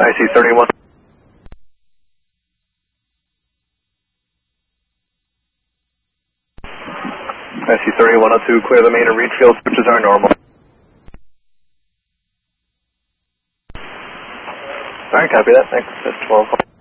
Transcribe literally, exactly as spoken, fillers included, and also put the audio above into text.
I C thirty-one. I C thirty-one oh two, clear the main and read field switches are normal. Alright, copy that. Thanks. That's twelve.